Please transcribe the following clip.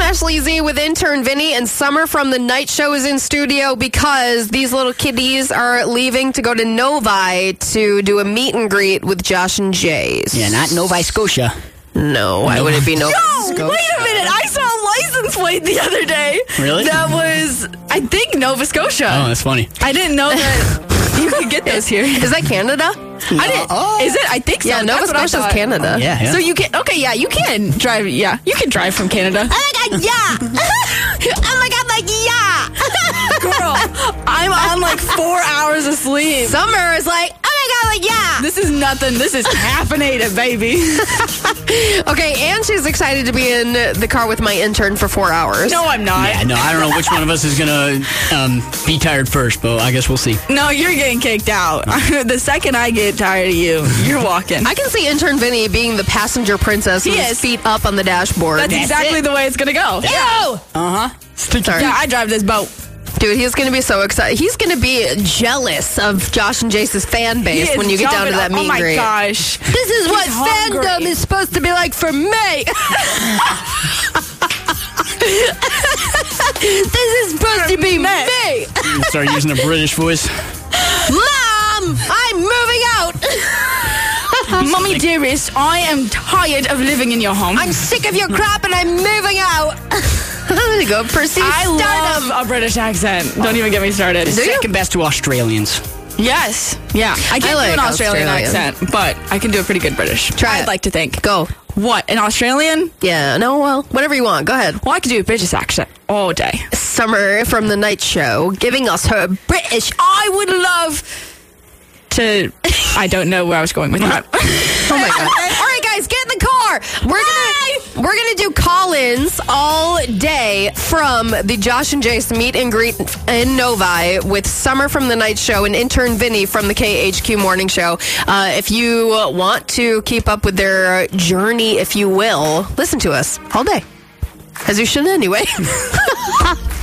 Ashley Z with intern Vinny, and Summer from The Night Show is in studio because these little kiddies are leaving to go to Novi to do a meet and greet with Josh and Jace. Yeah, not Nova Scotia. No, why would it be Nova Scotia? Wait a minute. I saw a license plate the other day. Really? That was, I think, Nova Scotia. Oh, that's funny. I didn't know that you could get those here. Is that Canada? I didn't. Is it? I think so. Yeah, Nova That's what I Scotia's thought. Canada. Yeah. So you can, you can drive, you can drive from Canada. Oh my God, yeah! Oh my God, like, yeah! Girl, I'm on like 4 hours of sleep. Summer is like, oh my God, like, yeah! This is nothing. This is caffeinated, baby. Okay, and she's excited to be in the car with my intern for 4 hours. No, I'm not. Yeah, no, I don't know which one of us is going to be tired first, but I guess we'll see. No, you're getting kicked out. The second I get tired of you, you're walking. I can see intern Vinny being the passenger princess with his feet up on the dashboard. That's exactly the way it's going to go. Ew! Sorry. Yeah, I drive this boat. Dude, he's going to be so excited. He's going to be jealous of Josh and Jace's fan base when you get down to that meet and greet. Oh my gosh. This is what hungry. fandom is supposed to be like for me. This is supposed to be me. Start using a British voice. Mom, I'm moving out. Mommy dearest, I am tired of living in your home. I'm sick of your crap and I'm moving out. I'm going to go pursue stardom. love a British accent. Don't even get me started. Second best to Australians. Yes. Yeah. I can't like do an Australian Australian. accent, but I can do a pretty good British. Try I'd it. like to think. Go. What? An Australian? Yeah, no, well, whatever you want. Go ahead. Well, I could do a British accent all day. Summer from The Night Show giving us her British. I would love to... I don't know where I was going with that. Oh my God. All right, guys, get in the car. We're gonna do call-ins all day from the Josh and Jace meet and greet in Novi with Summer from The Night Show and intern Vinny from the KHQ Morning Show. If you want to keep up with their journey, if you will, listen to us all day. As you should anyway.